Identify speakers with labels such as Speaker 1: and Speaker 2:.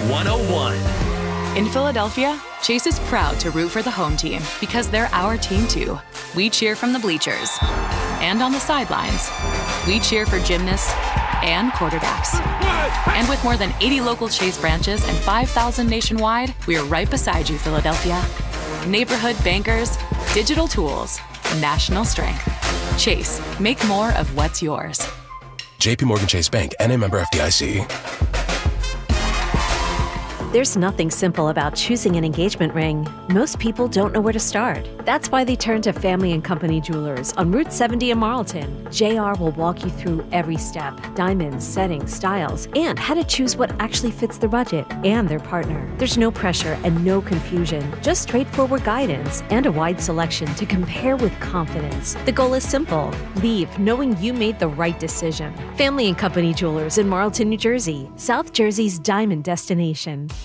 Speaker 1: 101.
Speaker 2: In Philadelphia, Chase is proud to root for the home team because they're our team too. We cheer from the bleachers and on the sidelines. We cheer for gymnasts and quarterbacks. And with more than 80 local Chase branches and 5,000 nationwide, we're right beside you, Philadelphia. Neighborhood bankers, digital tools, national strength. Chase, make more of what's yours.
Speaker 3: JP Morgan Chase Bank, N.A. member FDIC.
Speaker 4: There's nothing simple about choosing an engagement ring. Most people don't know where to start. That's why they turn to Family & Company Jewelers on Route 70 in Marlton. JR will walk you through every step: diamonds, settings, styles, and how to choose what actually fits their budget and their partner. There's no pressure and no confusion, just straightforward guidance and a wide selection to compare with confidence. The goal is simple: leave knowing you made the right decision. Family & Company Jewelers in Marlton, New Jersey, South Jersey's diamond destination.